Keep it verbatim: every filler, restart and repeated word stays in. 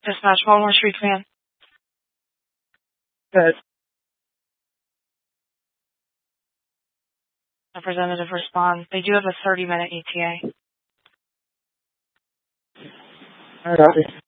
Dispatch Baltimore Street Command. Good. Representative responds. They do have a thirty minute E T A. All right, copy.